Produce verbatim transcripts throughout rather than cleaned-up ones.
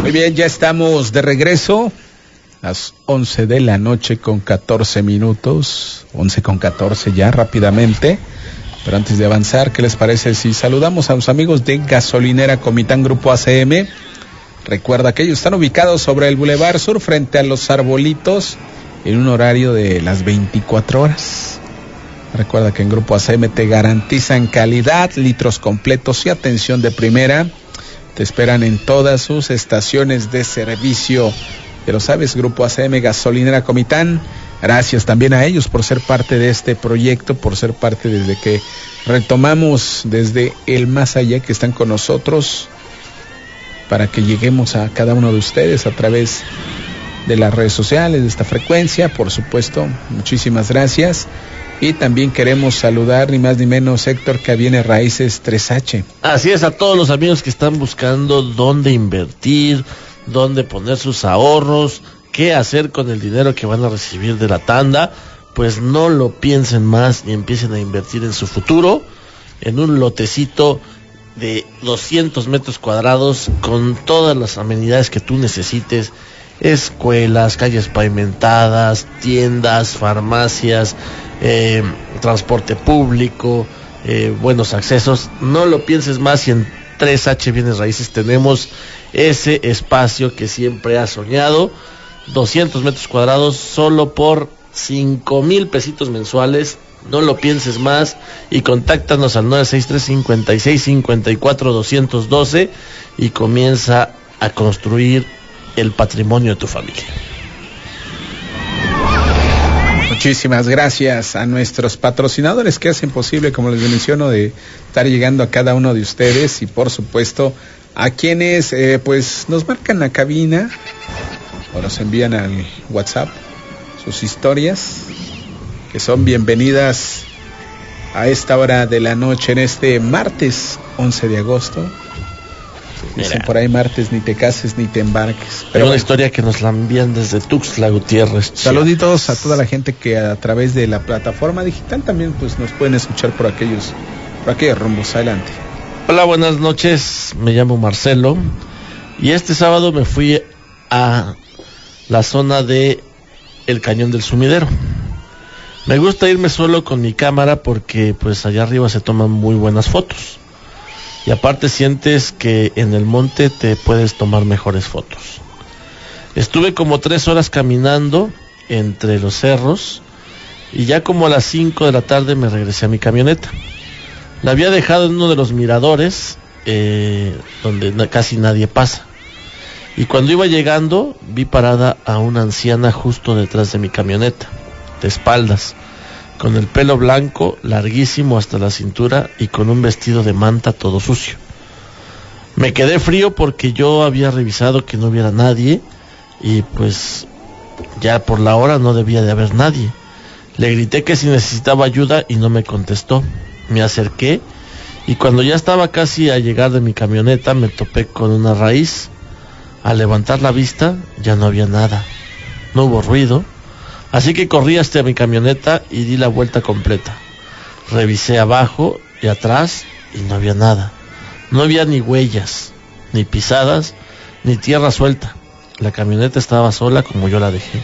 Muy bien, ya estamos de regreso. Las once de la noche con catorce minutos. once con catorce ya, rápidamente. Pero antes de avanzar, ¿qué les parece si saludamos a los amigos de Gasolinera Comitán Grupo A C M? Recuerda que ellos están ubicados sobre el Boulevard Sur, frente a Los Arbolitos, en un horario de las veinticuatro horas. Recuerda que en Grupo A C M te garantizan calidad, litros completos y atención de primera. Te esperan en todas sus estaciones de servicio. Ya lo sabes, Grupo A C M Gasolinera Comitán. Gracias también a ellos por ser parte de este proyecto, por ser parte desde que retomamos desde el más allá, que están con nosotros, para que lleguemos a cada uno de ustedes a través de las redes sociales, de esta frecuencia, por supuesto. Muchísimas gracias. Y también queremos saludar, ni más ni menos, Héctor, que viene Raíces tres H. Así es, a todos los amigos que están buscando dónde invertir, dónde poner sus ahorros, qué hacer con el dinero que van a recibir de la tanda, pues no lo piensen más y empiecen a invertir en su futuro, en un lotecito de doscientos metros cuadrados con todas las amenidades que tú necesites, escuelas, calles pavimentadas, tiendas, farmacias, eh, transporte público, eh, buenos accesos. No lo pienses más y en tres H Bienes Raíces tenemos ese espacio que siempre has soñado. doscientos metros cuadrados solo por cinco mil pesitos mensuales. No lo pienses más y contáctanos al nueve seis tres, cinco seis, cinco cuatro, dos uno dos y comienza a construir el patrimonio de tu familia. Muchísimas gracias a nuestros patrocinadores que hacen posible, como les menciono, de estar llegando a cada uno de ustedes, y por supuesto a quienes eh, pues nos marcan la cabina o nos envían al WhatsApp sus historias, que son bienvenidas a esta hora de la noche, en este martes once de agosto. Dicen Mira, por ahí, martes ni te cases ni te embarques. Pero una bueno, historia que nos la envían desde Tuxtla Gutiérrez. Saluditos a toda la gente que a través de la plataforma digital también pues nos pueden escuchar por aquellos, por aquellos rumbos. Adelante. Hola, buenas noches, me llamo Marcelo y este sábado me fui a la zona de el Cañón del Sumidero. Me gusta irme solo con mi cámara porque pues allá arriba se toman muy buenas fotos. Y aparte sientes que en el monte te puedes tomar mejores fotos. Estuve como tres horas caminando entre los cerros y ya como a las cinco de la tarde me regresé a mi camioneta. La había dejado en uno de los miradores eh, donde na- casi nadie pasa. Y cuando iba llegando vi parada a una anciana justo detrás de mi camioneta, de espaldas, con el pelo blanco, larguísimo hasta la cintura y con un vestido de manta todo sucio. Me quedé frío porque yo había revisado que no hubiera nadie y pues ya por la hora no debía de haber nadie. Le grité que si necesitaba ayuda y no me contestó. Me acerqué y cuando ya estaba casi a llegar de mi camioneta me topé con una raíz. Al levantar la vista ya no había nada, no hubo ruido. Así que corrí hasta mi camioneta y di la vuelta completa. Revisé abajo y atrás y no había nada. No había ni huellas, ni pisadas, ni tierra suelta. La camioneta estaba sola como yo la dejé.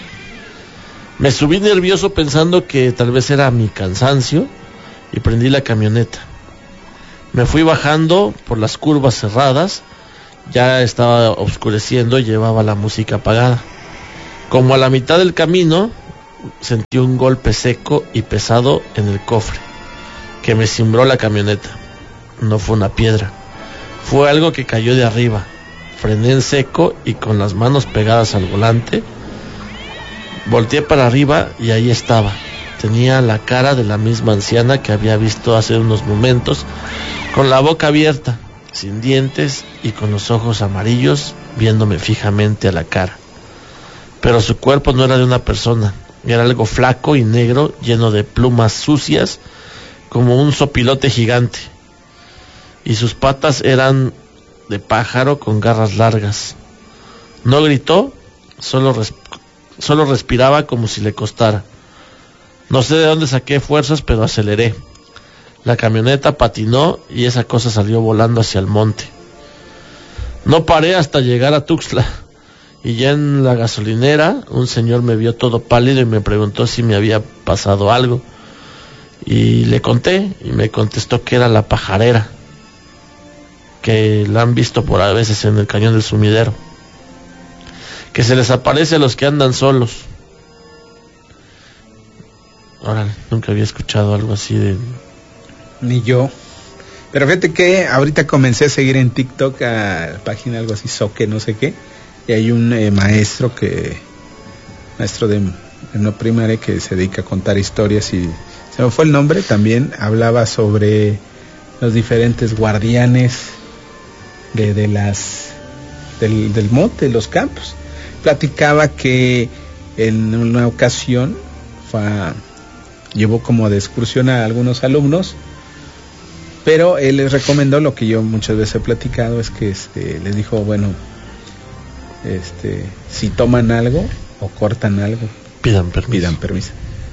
Me subí nervioso pensando que tal vez era mi cansancio y prendí la camioneta. Me fui bajando por las curvas cerradas. Ya estaba oscureciendo y llevaba la música apagada. Como a la mitad del camino sentí un golpe seco y pesado en el cofre que me cimbró la camioneta. No fue una piedra, fue algo que cayó de arriba. Frené en seco y con las manos pegadas al volante volteé para arriba y ahí estaba. Tenía la cara de la misma anciana que había visto hace unos momentos, con la boca abierta, sin dientes y con los ojos amarillos viéndome fijamente a la cara. Pero su cuerpo no era de una persona. Era algo flaco y negro, lleno de plumas sucias, como un sopilote gigante. Y sus patas eran de pájaro con garras largas. No gritó, solo, res- solo respiraba como si le costara. No sé de dónde saqué fuerzas, pero aceleré. La camioneta patinó y esa cosa salió volando hacia el monte. No paré hasta llegar a Tuxtla. Y ya en la gasolinera, un señor me vio todo pálido y me preguntó si me había pasado algo. Y le conté, y me contestó que era la pajarera, que la han visto por a veces en el Cañón del Sumidero, que se les aparece a los que andan solos. Órale, nunca había escuchado algo así de... Ni yo. Pero fíjate que ahorita comencé a seguir en TikTok a la página algo así, Soque, no sé qué. Y hay un eh, maestro que... Maestro de, de no primaria que se dedica a contar historias y... Se me fue el nombre, también hablaba sobre los diferentes guardianes de, de las... Del, del monte, de los campos. Platicaba que en una ocasión fue a, llevó como de excursión a algunos alumnos, pero él les recomendó lo que yo muchas veces he platicado, es que este, les dijo, bueno, este, si toman algo o cortan algo, pidan permiso. Pidan permiso.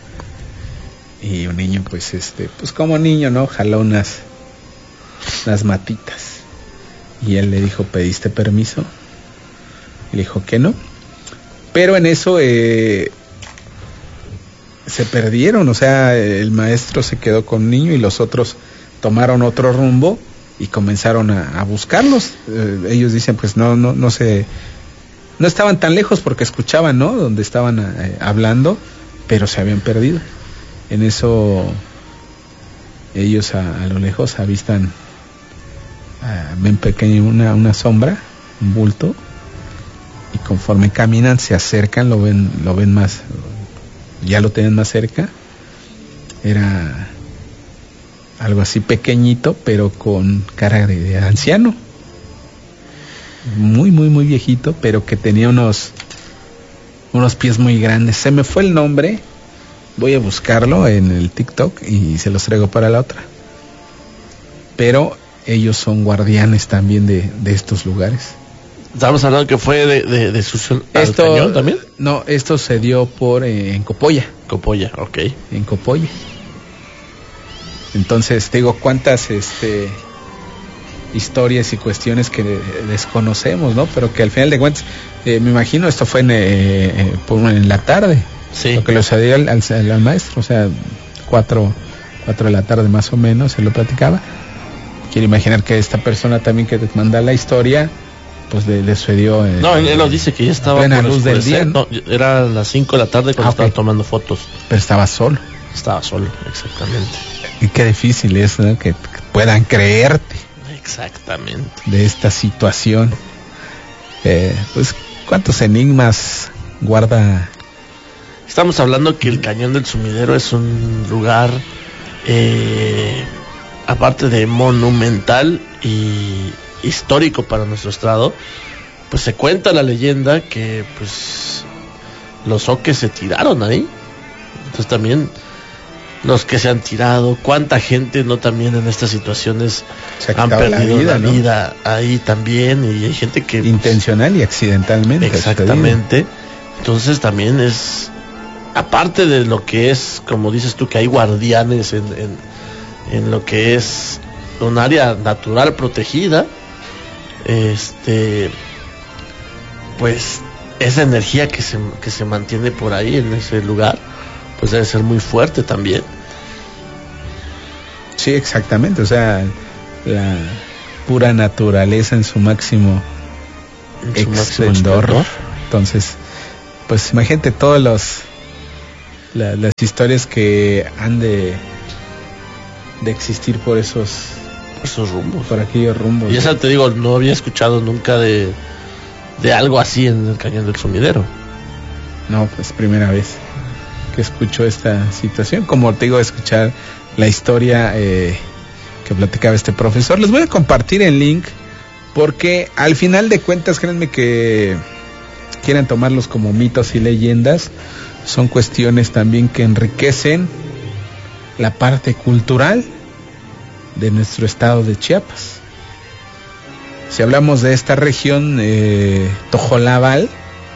Y un niño, pues, este, pues como niño, ¿no? Jaló unas, unas matitas. Y él le dijo, ¿pediste permiso? Y le dijo que no. Pero en eso eh, se perdieron, o sea, el maestro se quedó con un niño y los otros tomaron otro rumbo y comenzaron a, a buscarlos. Eh, ellos dicen, pues no, no, no se, no estaban tan lejos porque escuchaban, ¿no? Donde estaban eh, hablando, pero se habían perdido. En eso ellos a, a lo lejos avistan, a, ven pequeño una, una sombra, un bulto, y conforme caminan se acercan, lo ven, lo ven más, ya lo tienen más cerca. Era algo así pequeñito, pero con cara de, de anciano, muy muy muy viejito, pero que tenía unos unos pies muy grandes. Se me fue el nombre, voy a buscarlo en el TikTok y se los traigo para la otra. Pero ellos son guardianes también de, de estos lugares. Estamos hablando que fue de, de, de Succión al Esto, Cañón también. No, esto se dio por eh, en Copolla. Copolla, ok. En Copolla. Entonces, te digo, cuántas este, historias y cuestiones que de, desconocemos, ¿no? Pero que al final de cuentas, eh, me imagino, esto fue en, eh, por, en la tarde. Sí. Lo que lo sucedió al, al, al maestro, o sea, cuatro, cuatro de la tarde más o menos, se lo platicaba. Quiero imaginar que esta persona también que te manda la historia, pues le, le sucedió. Eh, no, él nos dice que ya estaba plena por luz del día. No, era las cinco de la tarde cuando ah, estaba okay. tomando fotos. Pero estaba solo. Estaba solo, exactamente. Y qué difícil es, ¿no? Que, que puedan creerte. Exactamente. De esta situación. Eh, pues, ¿cuántos enigmas guarda? Estamos hablando que el Cañón del Sumidero es un lugar, eh, aparte de monumental y histórico para nuestro estado, pues se cuenta la leyenda que pues los oques se tiraron ahí. Entonces también los que se han tirado, cuánta gente no también en estas situaciones han perdido la vida, la vida ¿no? ahí también, y hay gente que intencional y accidentalmente. Exactamente. Entonces también es, aparte de lo que es, como dices tú, que hay guardianes en, en, en lo que es un área natural protegida, este pues esa energía que se, que se mantiene por ahí en ese lugar, pues debe ser muy fuerte también. Sí, exactamente, o sea, la pura naturaleza en su máximo en su esplendor. Máximo Entonces, pues imagínate todos los la, las historias que han de de existir por esos esos rumbos, por aquellos rumbos. Y esa te digo, no había escuchado nunca de de algo así en el Cañón del Sumidero. No, pues primera vez que escucho esta situación. Como te digo, escuchar la historia eh, que platicaba este profesor. Les voy a compartir el link porque al final de cuentas, créanme que quieran tomarlos como mitos y leyendas, son cuestiones también que enriquecen la parte cultural de nuestro estado de Chiapas. Si hablamos de esta región, eh, Tojolabal,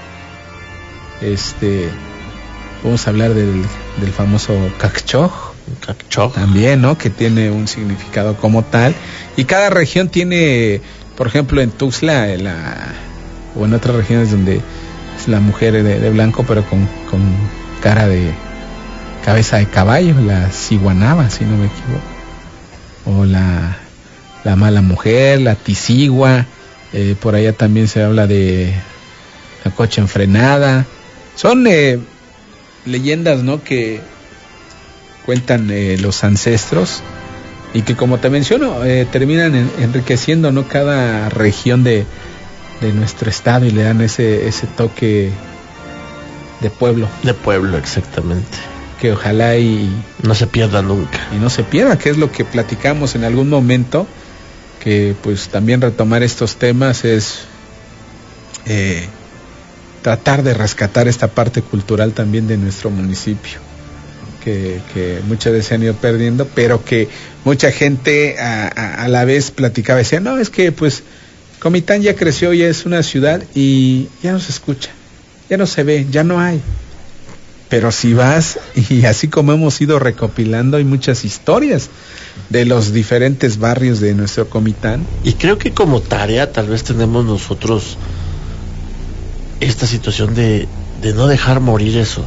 este, vamos a hablar del, del famoso Cacchoj, Cacchoj, también, ¿no? Que tiene un significado como tal. Y cada región tiene por ejemplo, en Tuxtla, en la, o en otras regiones donde es la mujer de, de blanco, pero con, con cara de cabeza de caballo, la ciguanaba, si no me equivoco, o la, la mala mujer, la tisigua, eh, por allá también se habla de la cocha enfrenada. Son eh, leyendas, ¿no?, que cuentan eh, los ancestros y que, como te menciono, eh, terminan en, enriqueciendo, ¿no?, cada región de, de nuestro estado, y le dan ese ese toque de pueblo. De pueblo, exactamente. Que ojalá y no se pierda nunca. Y no se pierda, que es lo que platicamos en algún momento, que pues también retomar estos temas es eh, tratar de rescatar esta parte cultural también de nuestro municipio. Que, que muchas veces se han ido perdiendo, pero que mucha gente a, a, a la vez platicaba y decía, no, es que pues Comitán ya creció, ya es una ciudad y ya no se escucha, ya no se ve, ya no hay. Pero si vas, y así como hemos ido recopilando, hay muchas historias de los diferentes barrios de nuestro Comitán. Y creo que como tarea tal vez tenemos nosotros esta situación de, de no dejar morir eso.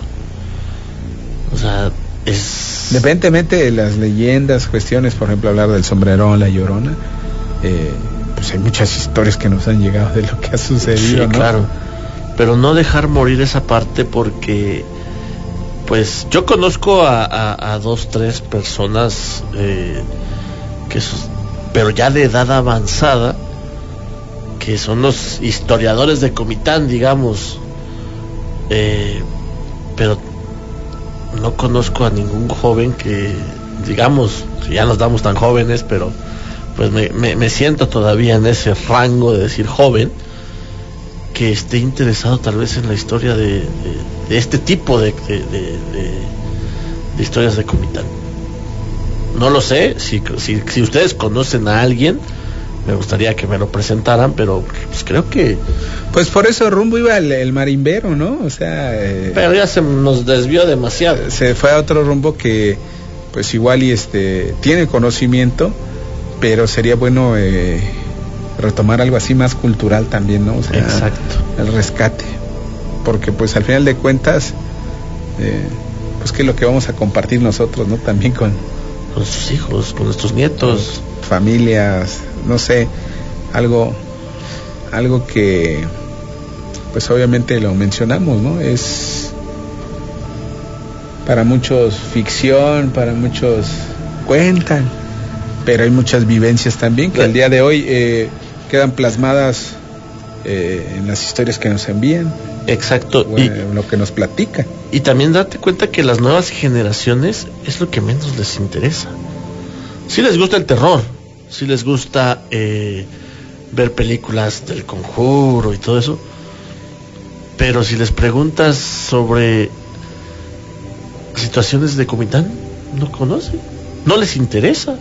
O sea, es... Independientemente de las leyendas, cuestiones, por ejemplo, hablar del Sombrerón, la Llorona, eh, pues hay muchas historias que nos han llegado de lo que ha sucedido, sí, ¿no? Claro, pero no dejar morir esa parte, porque pues yo conozco a, a, a dos, tres personas eh, que son, pero ya de edad avanzada, que son los historiadores de Comitán, digamos, eh, pero no conozco a ningún joven que, digamos, ya nos damos tan jóvenes, pero pues me, me, me siento todavía en ese rango de decir joven, que esté interesado tal vez en la historia de, de, de este tipo de, de, de, de, de historias de Comitán. No lo sé, si, si, si ustedes conocen a alguien, me gustaría que me lo presentaran, pero pues creo que... Pues por eso rumbo iba el, el marimbero, ¿no? O sea... Eh, pero ya se nos desvió demasiado. Se fue a otro rumbo que, pues igual y este, tiene conocimiento, pero sería bueno eh, retomar algo así más cultural también, ¿no? O sea, exacto. El rescate. Porque pues al final de cuentas, eh, pues qué es lo que vamos a compartir nosotros, ¿no? También con... Con sus hijos, con nuestros nietos. Familias, no sé, algo algo que pues obviamente lo mencionamos, ¿no? Es para muchos ficción, para muchos cuentan, pero hay muchas vivencias también que al día de hoy eh, quedan plasmadas eh, en las historias que nos envían. Exacto. O, y lo que nos platican. Y también date cuenta que las nuevas generaciones es lo que menos les interesa. Sí les gusta el terror, sí les gusta eh, ver películas del Conjuro y todo eso, pero si les preguntas sobre situaciones de Comitán, no conocen, no les interesa,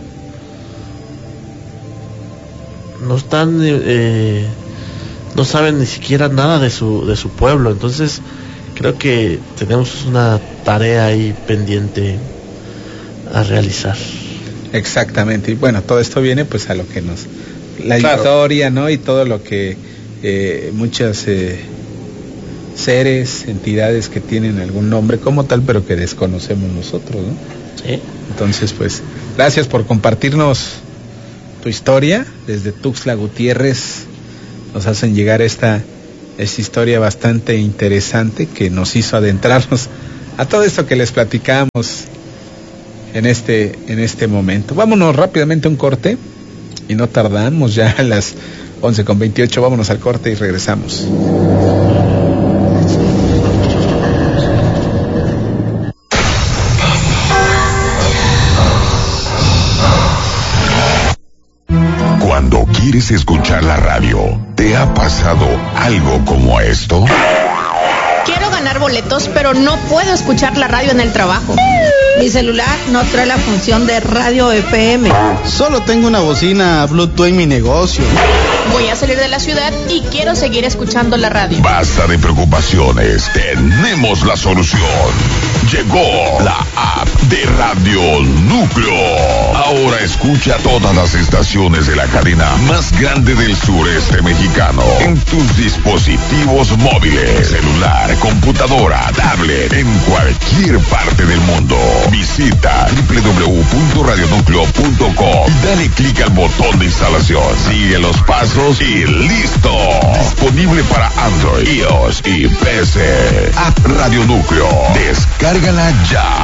no están, eh, no saben ni siquiera nada de su de su pueblo. Entonces creo que tenemos una tarea ahí pendiente a realizar. Exactamente, y bueno, todo esto viene pues a lo que nos... La claro. historia, ¿no? Y todo lo que eh, muchas eh, seres, entidades que tienen algún nombre como tal, pero que desconocemos nosotros, ¿no? Sí. Entonces, pues, gracias por compartirnos tu historia. Desde Tuxtla Gutiérrez nos hacen llegar esta, esta historia bastante interesante que nos hizo adentrarnos a todo esto que les platicábamos en este en este momento. Vámonos rápidamente a un corte y no tardamos, ya a las once con veintiocho, vámonos al corte y regresamos. Cuando quieres escuchar la radio, ¿te ha pasado algo como esto? Quiero ganar boletos, pero no puedo escuchar la radio en el trabajo. Mi celular no trae la función de radio F M. Solo tengo una bocina Bluetooth en mi negocio. Voy a salir de la ciudad y quiero seguir escuchando la radio. Basta de preocupaciones, tenemos la solución. Llegó la app de Radio Núcleo. Ahora escucha todas las estaciones de la cadena más grande del sureste mexicano en tus dispositivos móviles, celular, computadora, tablet, en cualquier parte del mundo. Visita doble u doble u doble u punto radio núcleo punto com y dale clic al botón de instalación. Sigue los pasos y listo. Disponible para Android, iOS y P C. App Radio Núcleo. Descárgala ya.